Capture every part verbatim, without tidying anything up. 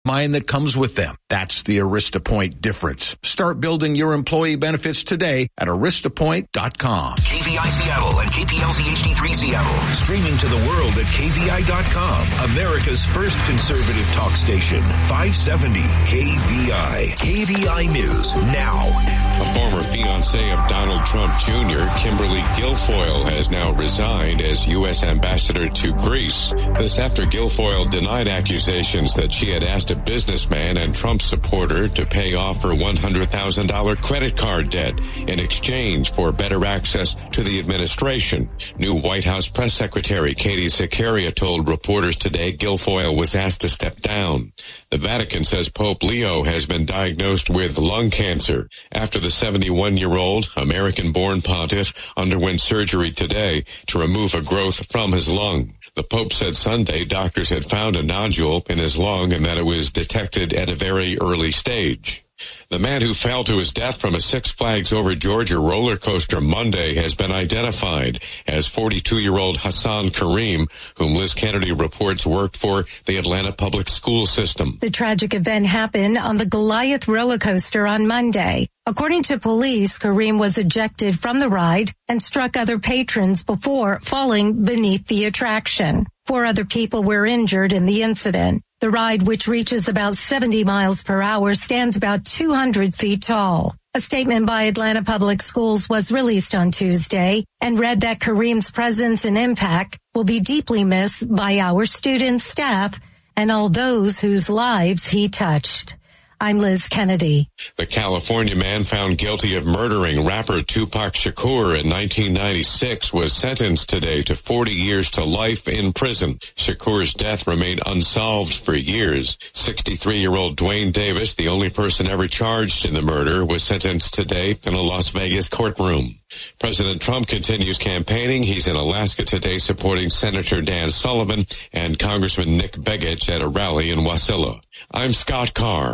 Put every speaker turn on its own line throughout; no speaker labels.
mind that comes with them. That's the Arista Point difference. Start building your employee benefits today at arista point dot com.
K V I Seattle and K P L Z H D three Seattle. Streaming to the world at K V I dot com. America's first conservative talk station. five seventy K V I. K V I News now.
A former fiancée of Donald Trump Junior, Kimberly Guilfoyle, has now resigned as U S ambassador to Greece. This after Guilfoyle denied accusations that she had asked a businessman and Trump supporter to pay off her one hundred thousand dollars credit card debt in exchange for better access to the administration. New White House press secretary Katie Zakaria told reporters today Guilfoyle was asked to step down. The Vatican says Pope Leo has been diagnosed with lung cancer after the seventy-one-year-old American-born pontiff underwent surgery today to remove a growth from his lung. The Pope said Sunday doctors had found a nodule in his lung and that it was detected at a very early stage. The man who fell to his death from a Six Flags Over Georgia roller coaster Monday has been identified as forty-two-year-old Hassan Kareem, whom Liz Kennedy reports worked for the Atlanta public school system.
The tragic event happened on the Goliath roller coaster on Monday. According to police, Kareem was ejected from the ride and struck other patrons before falling beneath the attraction. Four other people were injured in the incident. The ride, which reaches about seventy miles per hour, stands about two hundred feet tall. A statement by Atlanta Public Schools was released on Tuesday and read that Kareem's presence and impact will be deeply missed by our students, staff, and all those whose lives he touched. I'm Liz Kennedy.
The California man found guilty of murdering rapper Tupac Shakur in nineteen ninety-six was sentenced today to forty years to life in prison. Shakur's death remained unsolved for years. sixty-three-year-old Dwayne Davis, the only person ever charged in the murder, was sentenced today in a Las Vegas courtroom. President Trump continues campaigning. He's in Alaska today supporting Senator Dan Sullivan and Congressman Nick Begich at a rally in Wasilla. I'm Scott Carr.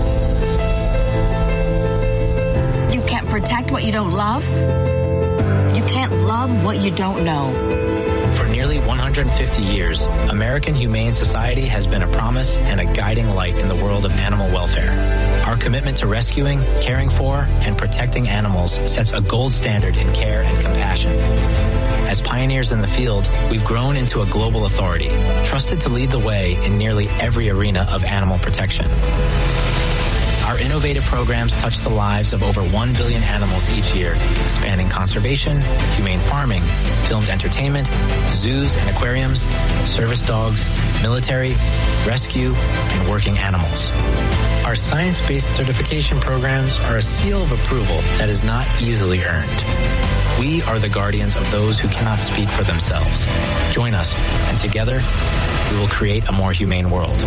You can't protect what you don't love. You can't love what you don't know.
For nearly one hundred fifty years, American Humane Society has been a promise and a guiding light in the world of animal welfare. Our commitment to rescuing, caring for, and protecting animals sets a gold standard in care and compassion. As pioneers in the field, we've grown into a global authority, trusted to lead the way in nearly every arena of animal protection. Our innovative programs touch the lives of over one billion animals each year, spanning conservation, humane farming, filmed entertainment, zoos and aquariums, service dogs, military, rescue, and working animals. Our science-based certification programs are a seal of approval that is not easily earned. We are the guardians of those who cannot speak for themselves. Join us, and together, we will create a more humane world.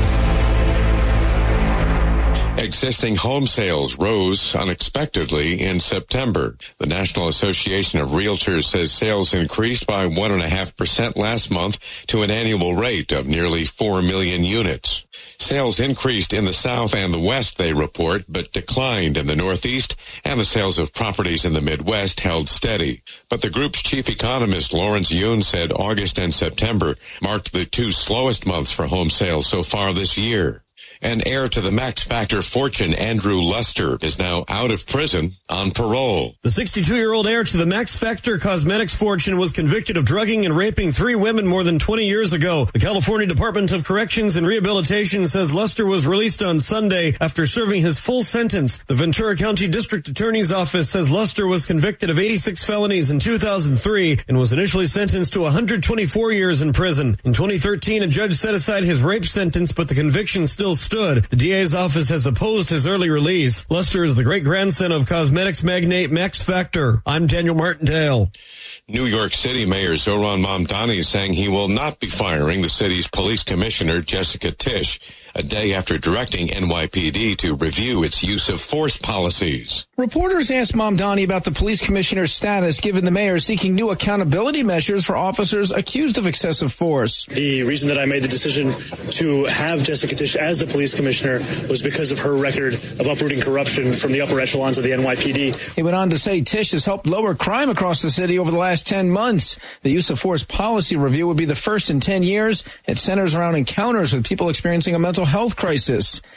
Existing home sales rose unexpectedly in September. The National Association of Realtors says sales increased by one point five percent last month to an annual rate of nearly four million units. Sales increased in the South and the West, they report, but declined in the Northeast, and the sales of properties in the Midwest held steady. But the group's chief economist, Lawrence Yun, said August and September marked the two slowest months for home sales so far this year. And heir to the Max Factor fortune, Andrew Luster, is now out of prison on parole.
The sixty-two-year-old heir to the Max Factor cosmetics fortune was convicted of drugging and raping three women more than twenty years ago. The California Department of Corrections and Rehabilitation says Luster was released on Sunday after serving his full sentence. The Ventura County District Attorney's Office says Luster was convicted of eighty-six felonies in two thousand three and was initially sentenced to one hundred twenty-four years in prison. In twenty thirteen, a judge set aside his rape sentence, but the conviction still stood. The D A's office has opposed his early release. Luster is the great-grandson of cosmetics magnate Max Factor. I'm Daniel Martindale.
New York City Mayor Zohran Mamdani is saying he will not be firing the city's police commissioner, Jessica Tisch, a day after directing N Y P D to review its use of force policies.
Reporters asked Mamdani about the police commissioner's status given the mayor seeking new accountability measures for officers accused of excessive force.
The reason that I made the decision to have Jessica Tisch as the police commissioner was because of her record of uprooting corruption from the upper echelons of the N Y P D.
He went on to say Tisch has helped lower crime across the city over the last ten months. The use of force policy review would be the first in ten years. It centers around encounters with people experiencing a mental health crisis.